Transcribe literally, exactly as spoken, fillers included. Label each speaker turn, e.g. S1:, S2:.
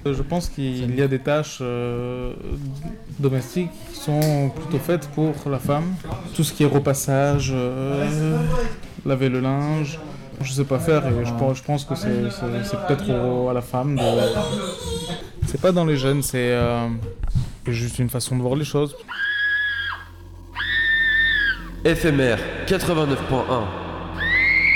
S1: Je pense qu'il y a des tâches euh, domestiques qui sont plutôt faites pour la femme. Tout ce qui est repassage, euh, laver le linge, je sais pas faire et je pense, je pense que c'est, c'est, c'est peut-être au- à la femme. De... C'est pas dans les gènes, c'est euh, c'est juste une façon de voir les choses.
S2: F M R quatre-vingt-neuf point un